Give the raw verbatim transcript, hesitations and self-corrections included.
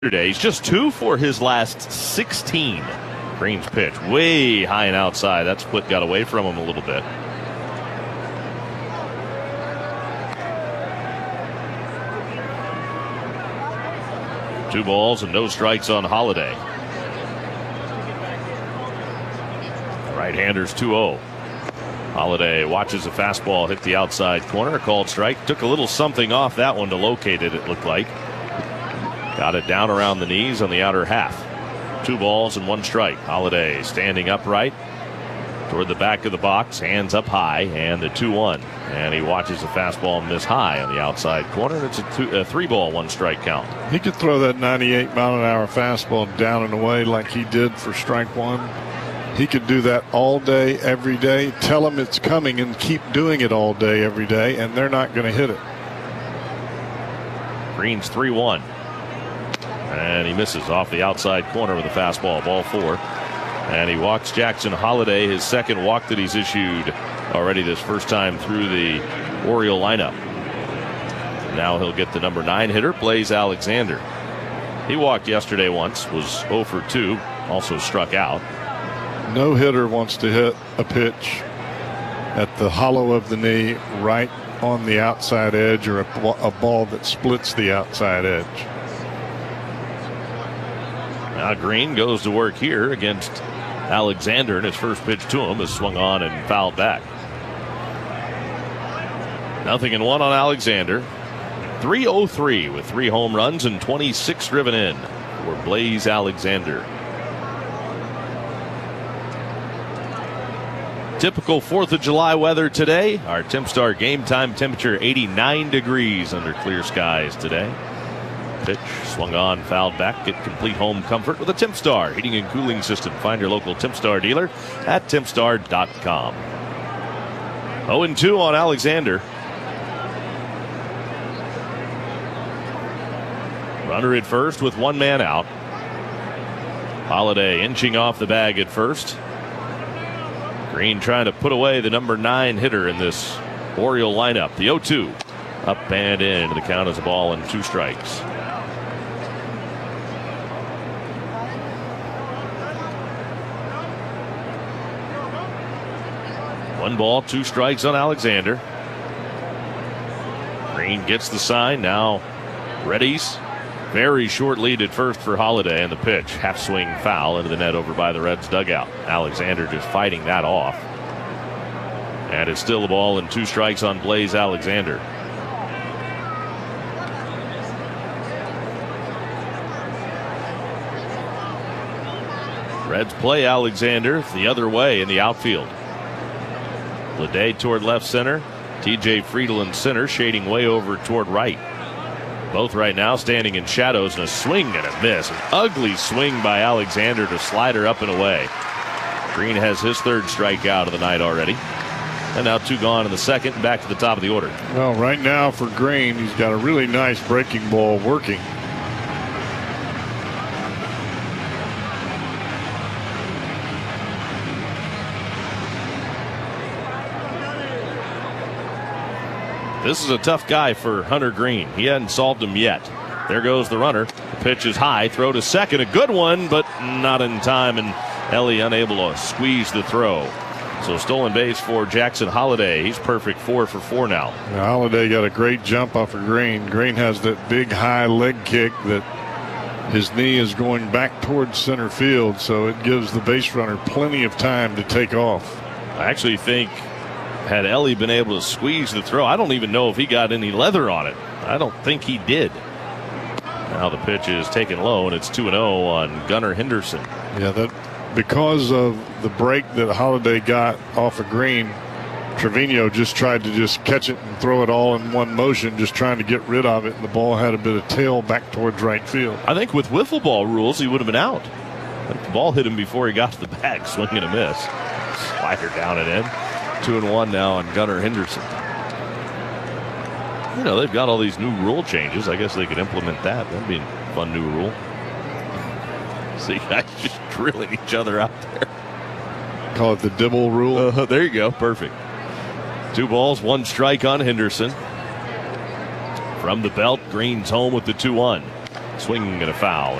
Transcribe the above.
Today, he's just two for his last sixteen. Green's pitch way high and outside. That split got away from him a little bit. Two balls and no strikes on Holiday. Right-hander's two oh. Holiday watches a fastball hit the outside corner. A called strike. Took a little something off that one to locate it, it looked like. Got it down around the knees on the outer half. Two balls and one strike. Holiday standing upright toward the back of the box, hands up high, and the two one. And he watches the fastball miss high on the outside corner. And it's a, two, a three ball, one strike count. He could throw that ninety-eight mile an hour fastball down and away like he did for strike one. He could do that all day, every day. Tell him it's coming and keep doing it all day, every day, and they're not going to hit it. Green's three one. And he misses off the outside corner with a fastball, ball four. And he walks Jackson Holiday, his second walk that he's issued already this first time through the Oriole lineup. Now he'll get the number nine hitter, Blaze Alexander. He walked yesterday once, was oh for two, also struck out. No hitter wants to hit a pitch at the hollow of the knee, right on the outside edge, or a, a ball that splits the outside edge. Now Green goes to work here against Alexander, and his first pitch to him is swung on and fouled back. Nothing in one on Alexander. three oh three with three home runs and twenty-six driven in for Blaze Alexander. Typical fourth of July weather today. Our TempStar game time temperature eighty-nine degrees under clear skies today. Pitch swung on, fouled back. Get complete home comfort with a TempStar heating and cooling system. Find your local TempStar dealer at tempstar dot com. oh and two on Alexander. Runner at first with one man out. Holiday inching off the bag at first. Green trying to put away the number nine hitter in this Oriole lineup. The oh two up and in. The count is a ball and two strikes. One ball, two strikes on Alexander. Green gets the sign. Now readies. Very short lead at first for Holiday, and the pitch half swing foul into the net over by the Reds dugout. Alexander just fighting that off. And it's still a ball and two strikes on Blaze Alexander. Reds play Alexander the other way in the outfield. Leday toward left center. T J Friedl in center, shading way over toward right. Both right now standing in shadows, and a swing and a miss. An ugly swing by Alexander to slide her up and away. Green has his third strikeout of the night already. And now two gone in the second, back to the top of the order. Well, right now for Green, he's got a really nice breaking ball working. This is a tough guy for Hunter Green. He hadn't solved him yet. There goes the runner. The pitch is high. Throw to second. A good one, but not in time. And Ellie unable to squeeze the throw. So stolen base for Jackson Holiday. He's perfect four for four now. Now Holiday got a great jump off of Green. Green has that big high leg kick that his knee is going back towards center field. So it gives the base runner plenty of time to take off. I actually think had Ellie been able to squeeze the throw, I don't even know if he got any leather on it. I don't think he did. Now the pitch is taken low, and it's two and oh on Gunnar Henderson. Yeah, that because of the break that Holiday got off of Green, Trevino just tried to just catch it and throw it all in one motion, just trying to get rid of it, and the ball had a bit of tail back towards right field. I think with wiffle ball rules, he would have been out. But the ball hit him before he got to the bag, swing and a miss. Slider down and in. Two and one now on Gunnar Henderson. You know, they've got all these new rule changes. I guess they could implement that. That'd be a fun new rule. See guys just drilling each other out there. Call it the Dibble rule. Uh, there you go. Perfect. Two balls, one strike on Henderson. From the belt, Green's home with the two one. Swing and a foul.